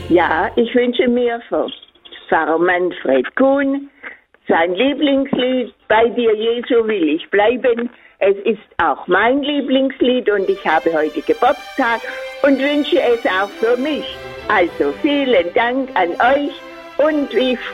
Ja, ich wünsche mir von Pfarrer Manfred Kuhn sein Lieblingslied „Bei dir, Jesu, will ich bleiben". Es ist auch mein Lieblingslied und ich habe heute Geburtstag und wünsche es auch für mich. Also vielen Dank an euch und wie